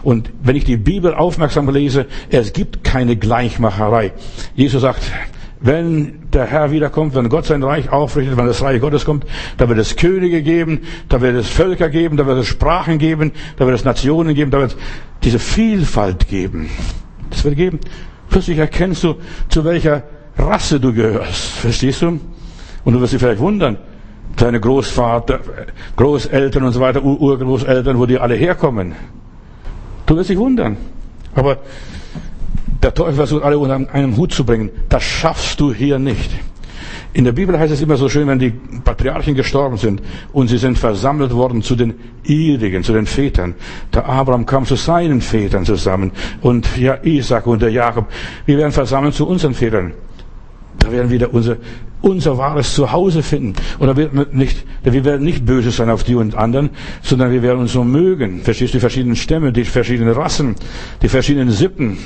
Und wenn ich die Bibel aufmerksam lese, es gibt keine Gleichmacherei. Jesus sagt, wenn der Herr wiederkommt, wenn Gott sein Reich aufrichtet, wenn das Reich Gottes kommt, da wird es Könige geben, da wird es Völker geben, da wird es Sprachen geben, da wird es Nationen geben, da wird es diese Vielfalt geben. Das wird geben. Plötzlich erkennst du, zu welcher Rasse du gehörst. Verstehst du? Und du wirst dich vielleicht wundern, deine Großvater, Großeltern und so weiter, Urgroßeltern, wo die alle herkommen. Du wirst dich wundern. Aber der Teufel versucht, alle unter einen Hut zu bringen. Das schaffst du hier nicht. In der Bibel heißt es immer so schön, wenn die Patriarchen gestorben sind und sie sind versammelt worden zu den ihrigen, zu den Vätern. Der Abraham kam zu seinen Vätern zusammen und ja, Isaac und der Jakob. Wir werden versammelt zu unseren Vätern. Da werden wir wieder unser wahres Zuhause finden. Und wir werden nicht böse sein auf die und anderen, sondern wir werden uns so mögen. Verstehst du, die verschiedenen Stämme, die verschiedenen Rassen, die verschiedenen Sippen.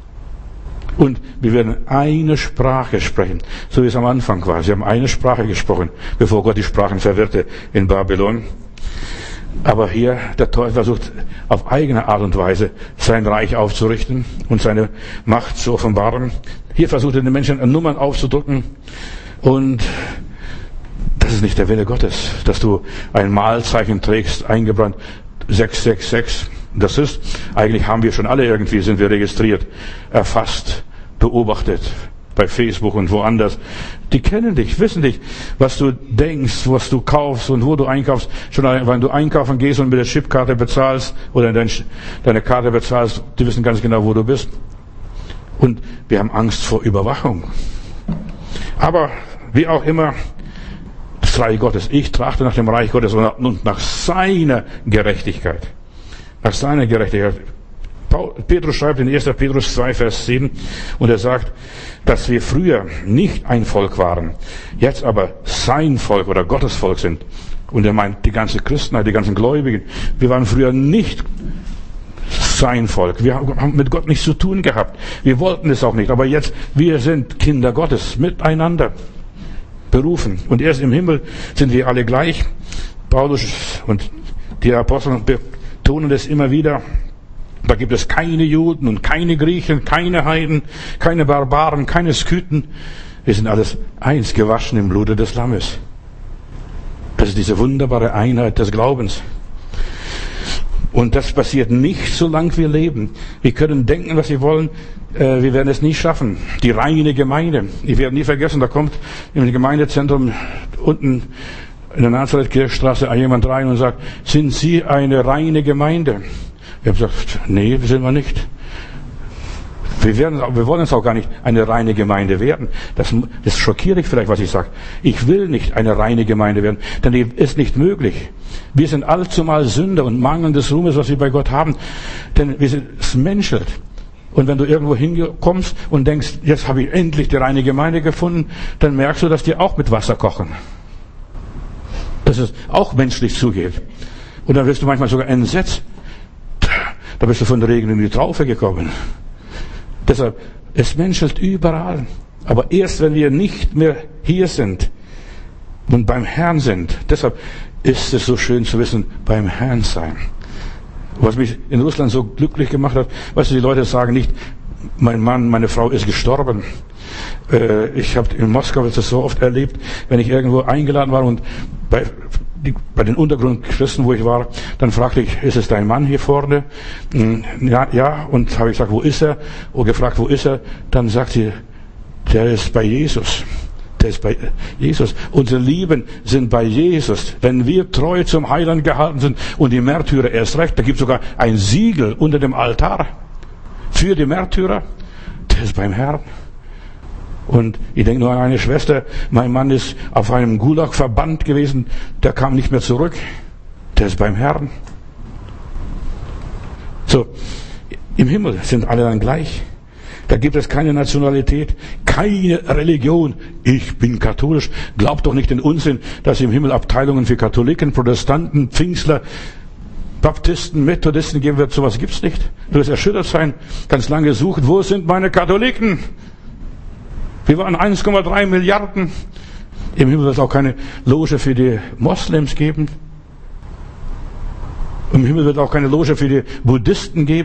Und wir werden eine Sprache sprechen, so wie es am Anfang war. Sie haben eine Sprache gesprochen, bevor Gott die Sprachen verwirrte in Babylon. Aber hier, der Teufel versucht auf eigene Art und Weise sein Reich aufzurichten und seine Macht zu offenbaren. Hier versucht er den Menschen Nummern aufzudrücken. Und das ist nicht der Wille Gottes, dass du ein Malzeichen trägst, eingebrannt 666. Das ist, eigentlich haben wir schon alle irgendwie, sind wir registriert, erfasst, beobachtet, bei Facebook und woanders. Die kennen dich, wissen dich, was du denkst, was du kaufst und wo du einkaufst. Schon wenn du einkaufen gehst und mit der Chipkarte bezahlst oder deine Karte bezahlst, die wissen ganz genau, wo du bist. Und wir haben Angst vor Überwachung. Aber wie auch immer, das Reich Gottes. Ich trachte nach dem Reich Gottes und nach seiner Gerechtigkeit. Nach seiner Gerechtigkeit. Petrus schreibt in 1. Petrus 2, Vers 7, und er sagt, dass wir früher nicht ein Volk waren, jetzt aber sein Volk oder Gottes Volk sind. Und er meint die ganze Christenheit, die ganzen Gläubigen. Wir waren früher nicht sein Volk. Wir haben mit Gott nichts zu tun gehabt. Wir wollten es auch nicht. Aber jetzt, wir sind Kinder Gottes, miteinander berufen. Und erst im Himmel sind wir alle gleich. Paulus und die Apostel betonen das immer wieder. Da gibt es keine Juden und keine Griechen, keine Heiden, keine Barbaren, keine Skythen. Wir sind alles eins, gewaschen im Blute des Lammes. Das ist diese wunderbare Einheit des Glaubens. Und das passiert nicht, solange wir leben. Wir können denken, was wir wollen. Wir werden es nie schaffen. Die reine Gemeinde. Ich werde nie vergessen, da kommt im Gemeindezentrum unten in der Nazareth-Kirchstraße jemand rein und sagt, sind Sie eine reine Gemeinde? Ich habe gesagt, nee, sind wir nicht. Wir wollen es auch gar nicht eine reine Gemeinde werden. Das schockiert dich vielleicht, was ich sage. Ich will nicht eine reine Gemeinde werden, denn die ist nicht möglich. Wir sind allzumal Sünder und Mangel des Ruhmes, was wir bei Gott haben, denn es menschelt. Und wenn du irgendwo hinkommst und denkst, jetzt habe ich endlich die reine Gemeinde gefunden, dann merkst du, dass die auch mit Wasser kochen. Dass es auch menschlich zugeht. Und dann wirst du manchmal sogar entsetzt. Da bist du von der Regen in die Traufe gekommen. Deshalb, es menschelt überall. Aber erst wenn wir nicht mehr hier sind und beim Herrn sind, deshalb ist es so schön zu wissen, beim Herrn sein. Was mich in Russland so glücklich gemacht hat, weißt du, die Leute sagen nicht, mein Mann, meine Frau ist gestorben. Ich habe in Moskau das so oft erlebt, wenn ich irgendwo eingeladen war und bei den Untergrundchristen, wo ich war, dann fragte ich, ist es dein Mann hier vorne? Ja, und habe ich gesagt, wo ist er? Und gefragt, wo ist er? Dann sagt sie, der ist bei Jesus. Der ist bei Jesus. Unsere Lieben sind bei Jesus. Wenn wir treu zum Heiland gehalten sind und die Märtyrer erst recht, da gibt es sogar ein Siegel unter dem Altar für die Märtyrer, der ist beim Herrn. Und ich denke nur an eine Schwester, mein Mann ist auf einem Gulag-Verband gewesen, der kam nicht mehr zurück, der ist beim Herrn. So, im Himmel sind alle dann gleich. Da gibt es keine Nationalität, keine Religion. Ich bin katholisch. Glaubt doch nicht den Unsinn, dass es im Himmel Abteilungen für Katholiken, Protestanten, Pfingstler, Baptisten, Methodisten geben wird. Sowas gibt's nicht. Du wirst erschüttert sein, ganz lange suchen, wo sind meine Katholiken? Wir waren 1,3 Milliarden. Im Himmel wird es auch keine Loge für die Moslems geben. Im Himmel wird es auch keine Loge für die Buddhisten geben.